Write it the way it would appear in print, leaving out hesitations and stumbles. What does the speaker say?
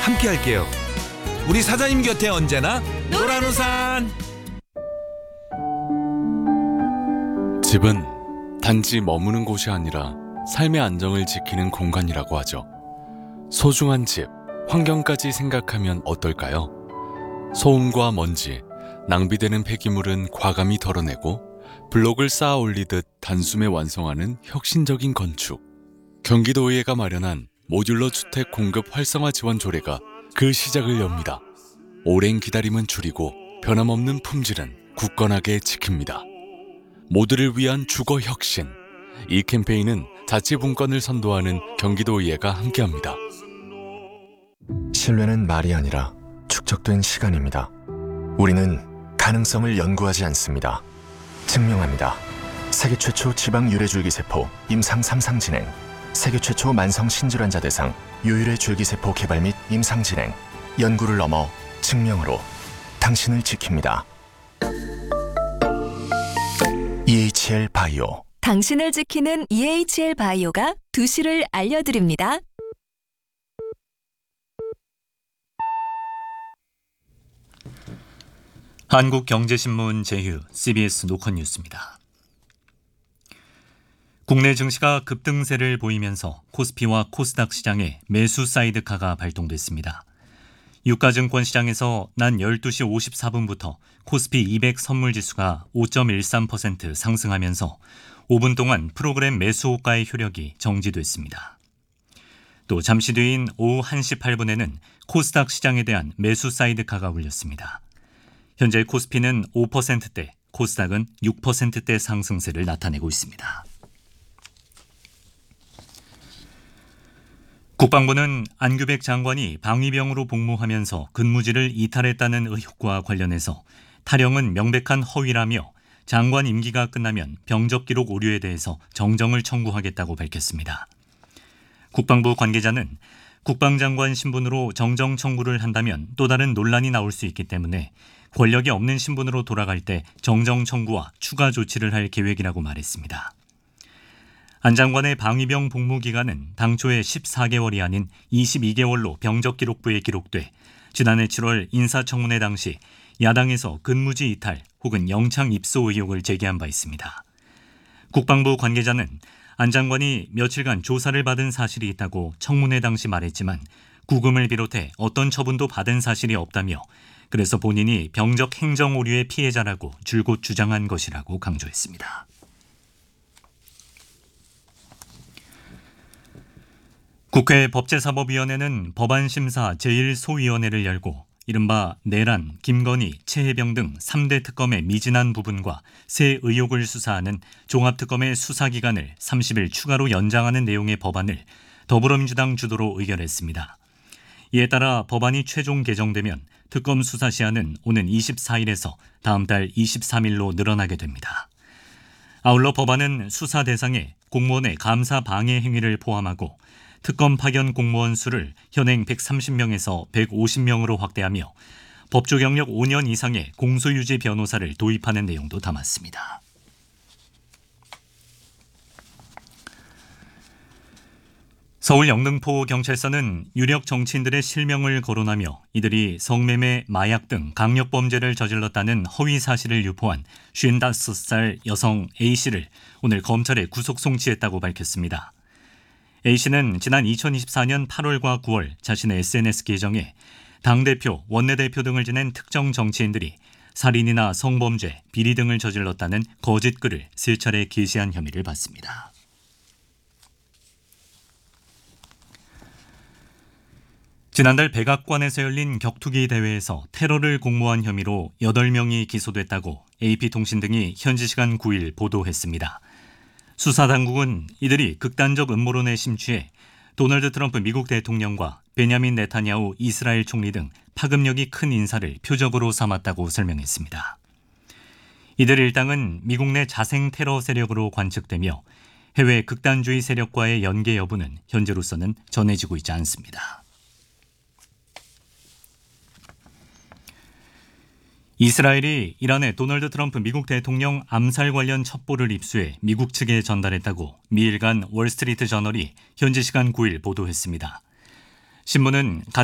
함께 할게요. 우리 사장님 곁에 언제나 노란우산. 집은 단지 머무는 곳이 아니라 삶의 안정을 지키는 공간이라고 하죠. 소중한 집, 환경까지 생각하면 어떨까요? 소음과 먼지, 낭비되는 폐기물은 과감히 덜어내고 블록을 쌓아 올리듯 단숨에 완성하는 혁신적인 건축. 경기도의회가 마련한 모듈러 주택 공급 활성화 지원 조례가 그 시작을 엽니다. 오랜 기다림은 줄이고 변함없는 품질은 굳건하게 지킵니다. 모두를 위한 주거 혁신. 이 캠페인은 자치분권을 선도하는 경기도의회가 함께합니다. 신뢰는 말이 아니라 축적된 시간입니다. 우리는 가능성을 연구하지 않습니다. 증명합니다. 세계 최초 지방 유래줄기세포 임상 3상 진행, 세계 최초 만성 신질환자 대상 유일의 줄기세포 개발 및 임상 진행, 연구를 넘어 증명으로 당신을 지킵니다. EHL 바이오. 당신을 지키는 EHL 바이오가 2시를 알려드립니다. 한국경제신문 제휴 CBS 노컷뉴스입니다. 국내 증시가 급등세를 보이면서 코스피와 코스닥 시장에 매수 사이드카가 발동됐습니다. 유가증권 시장에서 낮 12시 54분부터 코스피 200 선물지수가 5.13% 상승하면서 5분 동안 프로그램 매수 호가의 효력이 정지됐습니다. 또 잠시 뒤인 오후 1시 8분에는 코스닥 시장에 대한 매수 사이드카가 울렸습니다. 현재 코스피는 5%대, 코스닥은 6%대 상승세를 나타내고 있습니다. 국방부는 안규백 장관이 방위병으로 복무하면서 근무지를 이탈했다는 의혹과 관련해서 타령은 명백한 허위라며 장관 임기가 끝나면 병적 기록 오류에 대해서 정정을 청구하겠다고 밝혔습니다. 국방부 관계자는 국방장관 신분으로 정정 청구를 한다면 또 다른 논란이 나올 수 있기 때문에 권력이 없는 신분으로 돌아갈 때 정정 청구와 추가 조치를 할 계획이라고 말했습니다. 안 장관의 방위병 복무 기간은 당초의 14개월이 아닌 22개월로 병적기록부에 기록돼 지난해 7월 인사청문회 당시 야당에서 근무지 이탈 혹은 영창 입소 의혹을 제기한 바 있습니다. 국방부 관계자는 안 장관이 며칠간 조사를 받은 사실이 있다고 청문회 당시 말했지만 구금을 비롯해 어떤 처분도 받은 사실이 없다며 그래서 본인이 병적 행정 오류의 피해자라고 줄곧 주장한 것이라고 강조했습니다. 국회 법제사법위원회는 법안심사 제1소위원회를 열고 이른바 내란, 김건희, 최혜병 등 3대 특검의 미진한 부분과 새 의혹을 수사하는 종합특검의 수사기간을 30일 추가로 연장하는 내용의 법안을 더불어민주당 주도로 의결했습니다. 이에 따라 법안이 최종 개정되면 특검 수사 시한은 오는 24일에서 다음 달 23일로 늘어나게 됩니다. 아울러 법안은 수사 대상에 공무원의 감사 방해 행위를 포함하고 특검 파견 공무원 수를 현행 130명에서 150명으로 확대하며 법조 경력 5년 이상의 공소유지 변호사를 도입하는 내용도 담았습니다. 서울 영등포 경찰서는 유력 정치인들의 실명을 거론하며 이들이 성매매, 마약 등 강력범죄를 저질렀다는 허위 사실을 유포한 55살 여성 A씨를 오늘 검찰에 구속 송치했다고 밝혔습니다. A씨는 지난 2024년 8월과 9월 자신의 SNS 계정에 당대표, 원내대표 등을 지낸 특정 정치인들이 살인이나 성범죄, 비리 등을 저질렀다는 거짓 글을 3차례 게시한 혐의를 받습니다. 지난달 백악관에서 열린 격투기 대회에서 테러를 공모한 혐의로 8명이 기소됐다고 AP통신 등이 현지 시간 9일 보도했습니다. 수사당국은 이들이 극단적 음모론에 심취해 도널드 트럼프 미국 대통령과 베냐민 네타냐후 이스라엘 총리 등 파급력이 큰 인사를 표적으로 삼았다고 설명했습니다. 이들 일당은 미국 내 자생 테러 세력으로 관측되며 해외 극단주의 세력과의 연계 여부는 현재로서는 전해지고 있지 않습니다. 이스라엘이 이란의 도널드 트럼프 미국 대통령 암살 관련 첩보를 입수해 미국 측에 전달했다고 미일간 월스트리트 저널이 현지 시간 9일 보도했습니다. 신문은